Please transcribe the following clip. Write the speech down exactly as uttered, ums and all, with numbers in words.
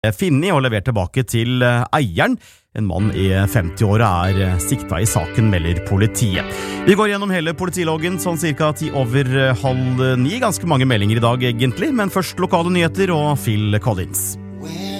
Finni og levert tilbake til eieren. En mann i femti-åra er sikta i saken, melder politiet. Vi går gjennom hele politiloggen sånn cirka ti over halv ni. Ganske mange meldinger i dag egentlig, men først lokale nyheter og Phil Collins.